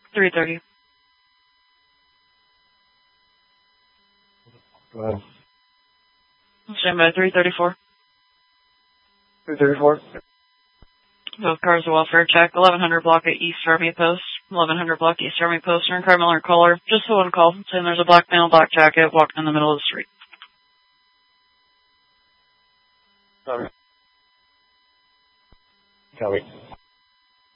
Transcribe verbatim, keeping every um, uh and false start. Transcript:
three thirty. Go ahead. Stand by three thirty-four. three thirty-four. Both cars are welfare check. eleven hundred block at East Army Post. eleven hundred block East Army Post. Earn car Miller caller. Just the one call. Saying there's a black male, black jacket, walking in the middle of the street. Copy. Copy.